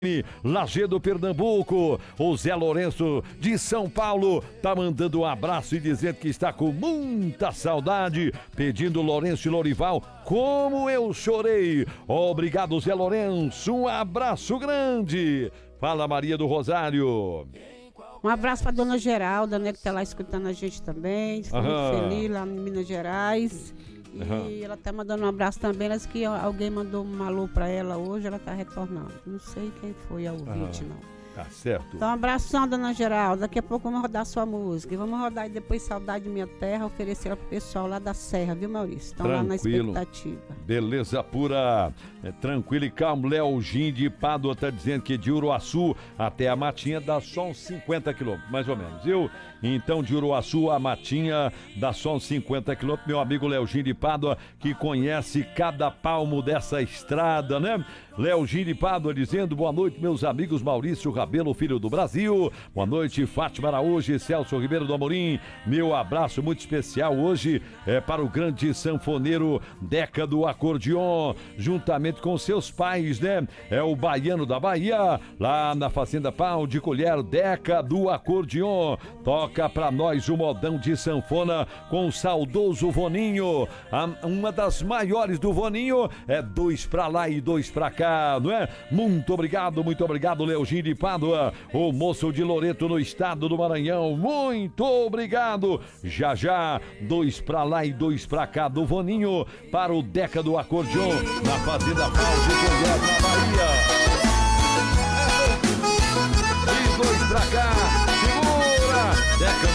Lajeado, Pernambuco. O Zé Lourenço de São Paulo tá mandando um abraço e dizendo que está com muita saudade, pedindo Lourenço e Lorival, como eu chorei. Obrigado, Zé Lourenço, um abraço grande. Fala, Maria do Rosário. Um abraço pra dona Geralda, né, que tá lá escutando a gente também. Estou muito feliz lá em Minas Gerais. E ela tá mandando um abraço também. Ela disse que alguém mandou um alô pra ela hoje, ela tá retornando. Não sei quem foi a ouvinte, não. Tá certo. Então, um abração, dona Geralda. Daqui a pouco vamos rodar sua música. E vamos rodar e depois Saudade Minha Terra, oferecer ela pro pessoal lá da Serra, viu, Maurício? Estão lá na expectativa. Beleza pura. Tranquilo e calmo. Léo Gin de Pádua tá dizendo que de Uruaçu até a Matinha dá só uns 50 quilômetros, mais ou menos, viu? Então, de Uruaçu a Matinha dá só uns 50 quilômetros. Meu amigo Léo Gin de Pádua, que conhece cada palmo dessa estrada, né? Léo Gin de Pádua dizendo: boa noite, meus amigos Maurício Rabelo, filho do Brasil. Boa noite, Fátima Araújo e Celso Ribeiro do Amorim. Meu abraço muito especial hoje é para o grande sanfoneiro Deca do Acordeon, juntamente com seus pais, né? É o baiano da Bahia, lá na Fazenda Pau de Colher, Deca do Acordeon. Toca pra nós o modão de sanfona com o saudoso Voninho. Uma das maiores do Voninho é 2 pra lá e 2 pra cá, não é? Muito obrigado, Leogin de Pádua, o moço de Loreto no estado do Maranhão. Muito obrigado. Já, 2 pra lá e 2 pra cá do Voninho para o Deca do Acordeon na Fazenda Pau de Colher, na Bahia. E 2 pra cá. Segura! Deca